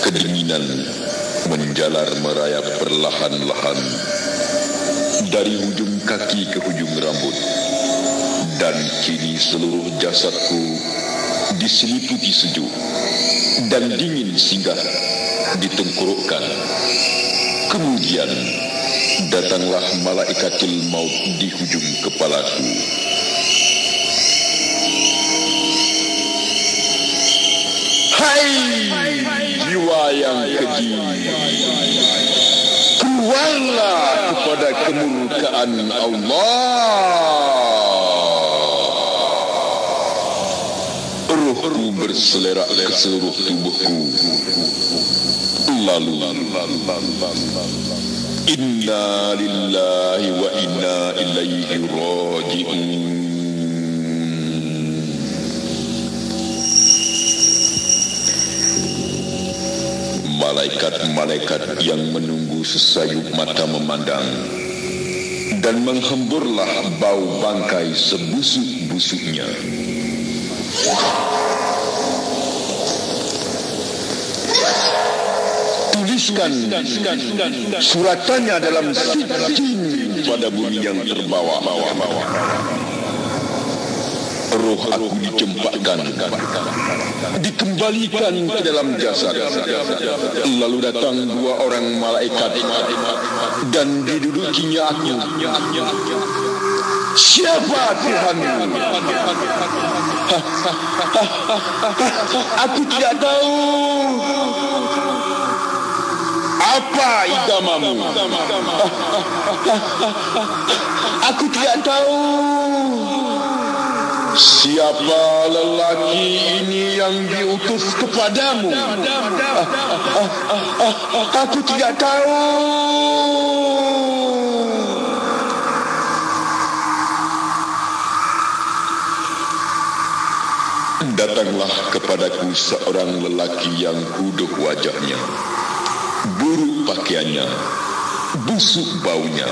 Kedinginan menjalar merayap perlahan-lahan dari hujung kaki ke hujung rambut, dan kini seluruh jasadku diseliputi sejuk dan dingin singgah di tengkorokkan. Kemudian datanglah malaikatul maut di hujung kepalaku. Hai jiwa yang keji, keluarlah kepada kemurkaan Allah. Rohku berselerak ke seluruh tubuhku. Lalu inna lillahi wa inna ilaihi raji'un. Malaikat-malaikat yang menunggu sesayup mata memandang, dan menghemburlah bau bangkai sebusuk-busuknya. Tuliskan suratannya dalam sijin pada bumi yang terbawa. Roh aku dicempakkan, dikembalikan ke dalam jasad. Lalu datang dua orang malaikat dan didudukinya aku. Siapa Tuhanmu? Aku tidak tahu. Apa agamamu? Aku tidak tahu. Siapa lelaki ini yang diutus kepadamu? Aku tidak tahu. Datanglah kepadaku seorang lelaki yang kuduk wajahnya, buruk pakaiannya, busuk baunya.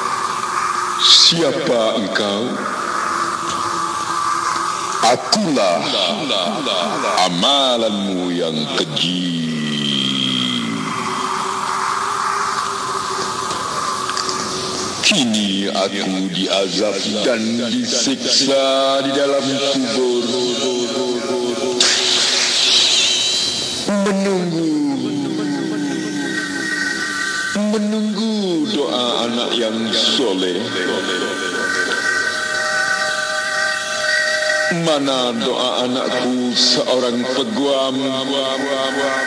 Siapa engkau? Akulah amalanmu yang keji. Kini aku diazab dan disiksa di dalam kubur, menunggu doa anak yang soleh. Mana doa anakku seorang peguam?